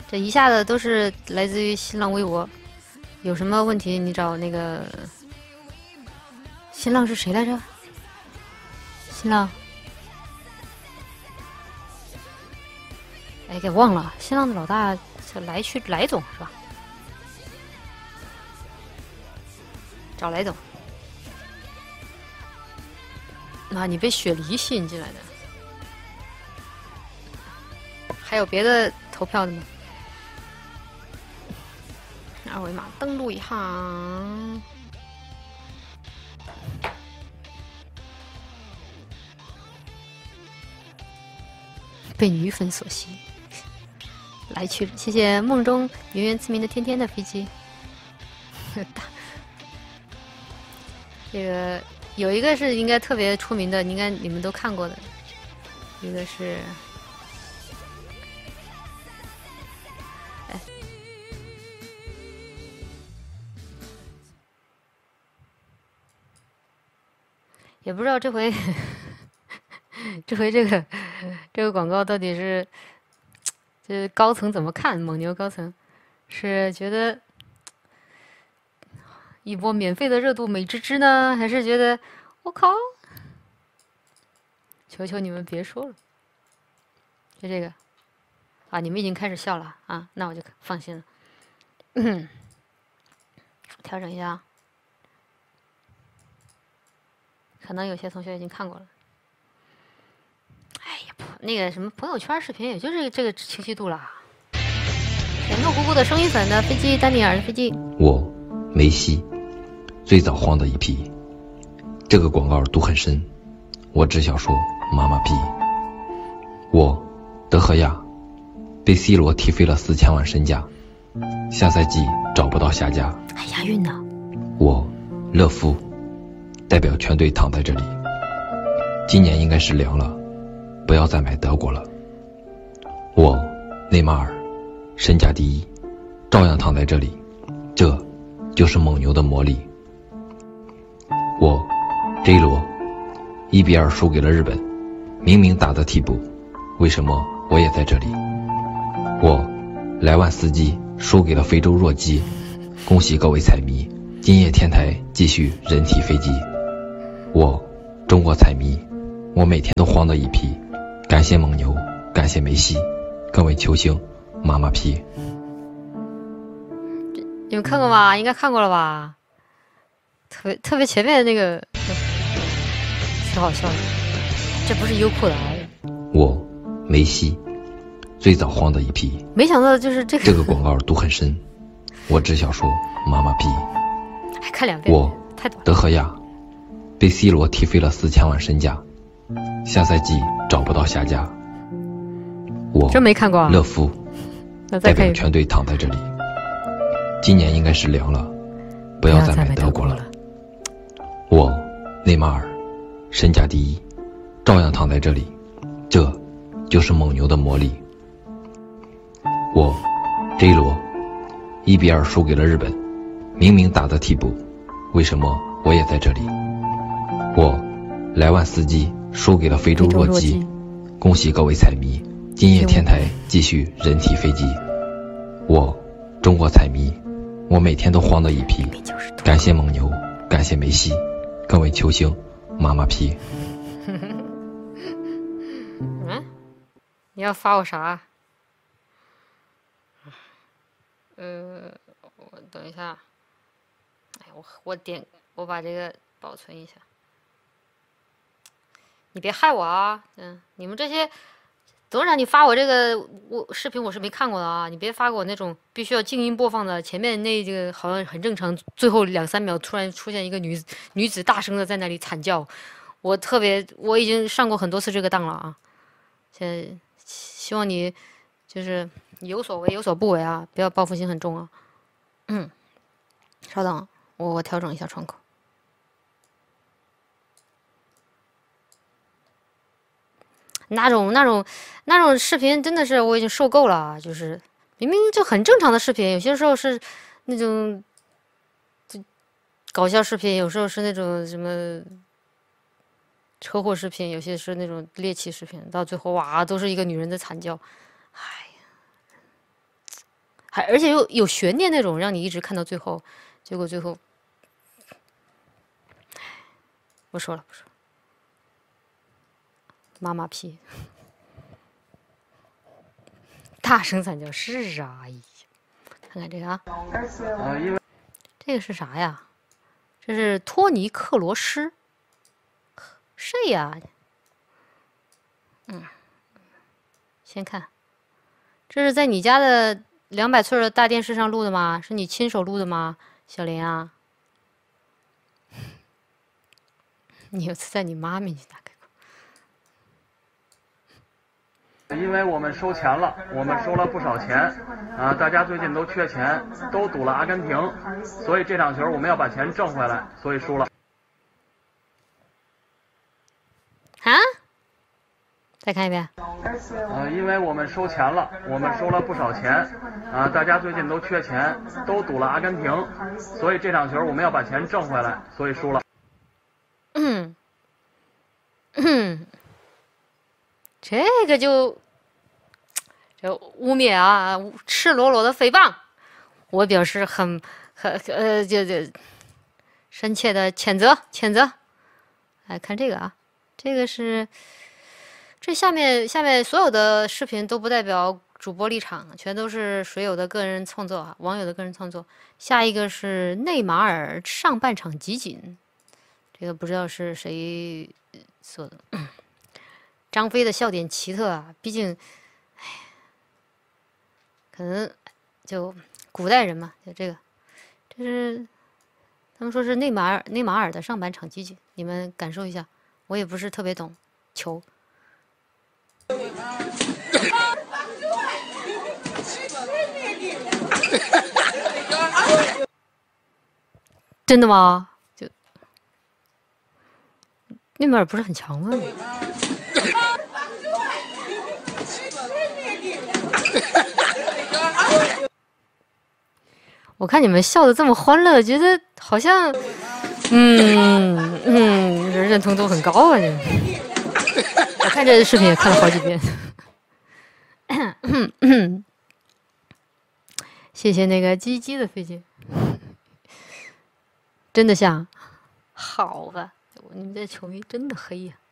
这一下子都是来自于新浪微博，有什么问题你找那个新浪是谁来着？新浪，哎，给忘了，新浪的老大是来总是吧？找来总。啊，你被雪梨吸引进来的？还有别的投票的吗？二维码登录一下。被女粉所吸，来去了。谢谢梦中圆圆自鸣的天天的飞机。这个有一个是应该特别出名的，应该你们都看过的，一个是。也不知道这回这个广告到底是这高层怎么看？蒙牛高层是觉得一波免费的热度美滋滋呢，还是觉得我靠，求求你们别说了？就这个啊，你们已经开始笑了啊，那我就放心了。调整一下。可能有些同学已经看过了。哎呀，那个什么朋友圈视频，也就是这个清晰度啦。甜豆姑姑的声音粉的飞机，丹尼尔的飞机。 我梅西，最早黄的一批。这个广告毒很深，我只想说妈妈批。我德赫亚，被 C 罗踢飞了4000万身价，下赛季找不到下家。 还押韵呢。 我勒夫。代表全队躺在这里，今年应该是凉了，不要再买德国了。我内马尔，身价第一，照样躺在这里，这就是蒙牛的魔力。我 J 罗，1-2输给了日本，明明打的替补，为什么我也在这里？我莱万斯基输给了非洲弱鸡，恭喜各位彩迷，今夜天台继续人体飞机。我中国彩迷，我每天都慌的一批，感谢蒙牛，感谢梅西，各位球星，妈妈批。 你们看过吧？应该看过了吧？特别前面的那个，挺好笑的。这不是优酷的啊。 我梅西，最早慌的一批。 没想到就是这个。 这个广告毒很深，我只想说妈妈批。 还看2遍。 我德赫亚。被 C 罗踢飞了4000万身价，下赛季找不到下家。我真没看过啊。 勒夫，代表全队躺在这里，今年应该是凉了，不要再买德国了。我内马尔，身价第一，照样躺在这里，这就是蒙牛的魔力。我 J 罗，1-2输给了日本，明明打的替补，为什么我也在这里？我莱万斯基输给了非洲弱鸡，恭喜各位彩迷，今夜天台继续人体飞机。我中国彩迷，我每天都慌的一批，感谢蒙牛，感谢梅西，各位球星，妈妈批。 你要发我啥？我等一下，哎，我把这个保存一下。你别害我啊！你们这些董事长，你发我这个视频我是没看过的啊！你别发给我那种必须要静音播放的，前面那个好像很正常，最后2-3秒突然出现一个女子大声的在那里惨叫，我已经上过很多次这个当了啊！现在希望你就是有所为有所不为啊，不要报复心很重啊！稍等，我调整一下窗口。那种视频真的是我已经受够了，就是明明就很正常的视频，有些时候是那种就搞笑视频，有时候是那种什么车祸视频，有些是那种猎奇视频，到最后哇，都是一个女人的惨叫，哎呀， 而且又有悬念那种，让你一直看到最后。结果最后，不说了，妈妈屁，大声惨叫是啊！哎呀，看看这个啊，这个是啥呀？这是托尼克罗斯，谁呀？先看，这是在你家的200寸的大电视上录的吗？是你亲手录的吗，小林啊？你有次在你妈面前打开过。因为我们收钱了，我们收了不少钱，大家最近都缺钱，都赌了阿根廷，所以这场球我们要把钱挣回来，所以输了。 啊？再看一遍。 因为我们收钱了，我们收了不少钱，大家最近都缺钱，都赌了阿根廷，所以这场球我们要把钱挣回来，所以输了。 这个就污蔑啊，赤裸裸的诽谤，我表示就深切的谴责。来看这个啊，这个是这下面所有的视频都不代表主播立场，全都是水友的个人创作啊，网友的个人创作。下一个是内马尔上半场集锦，这个不知道是谁做的。张飞的笑点奇特啊，毕竟，可能就古代人嘛，就这个，这是他们说是内马尔的上半场集锦，你们感受一下，我也不是特别懂球。真的吗？就内马尔不是很强吗？我看你们笑得这么欢乐，觉得好像，认同度很高啊！我看这视频也看了好几遍。谢谢那个鸡鸡的飞机，真的像，好吧，你们这球迷真的黑呀！